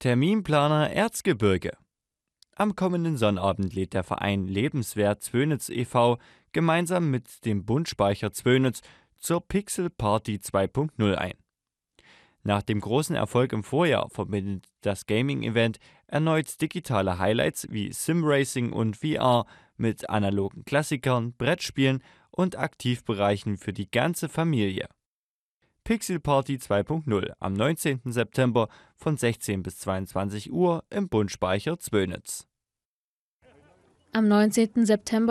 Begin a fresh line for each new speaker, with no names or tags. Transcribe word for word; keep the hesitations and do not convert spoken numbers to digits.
Terminplaner Erzgebirge. Am kommenden Sonnabend lädt der Verein Lebenswert Zwönitz e V gemeinsam mit dem Bundspeicher Zwönitz zur Pixel Party zwei Punkt null ein. Nach dem großen Erfolg im Vorjahr verbindet das Gaming-Event erneut digitale Highlights wie Simracing und V R mit analogen Klassikern, Brettspielen und Aktivbereichen für die ganze Familie. Pixel Party zwei Punkt null am neunzehnten September von sechzehn bis zweiundzwanzig Uhr im Bundspeicher Zwönitz.
Am neunzehnten September